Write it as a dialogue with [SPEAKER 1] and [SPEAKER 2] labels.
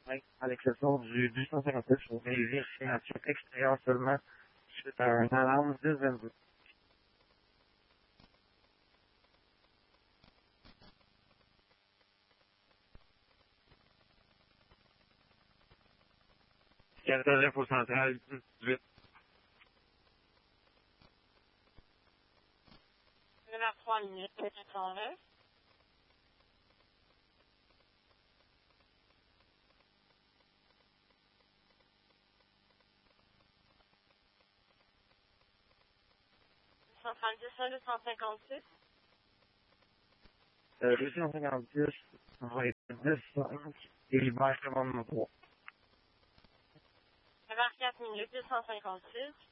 [SPEAKER 1] Oui, à l'exception du 256, je voudrais vérifier un check extérieur seulement suite à un alarme 1022. Capitaine Info Centrale, 18.
[SPEAKER 2] Numéro 3 minutes, 409. Centrale 256.
[SPEAKER 1] 256, ça va être 10-5, et Hubert commandement 3.
[SPEAKER 2] Numéro 4 minutes, 256.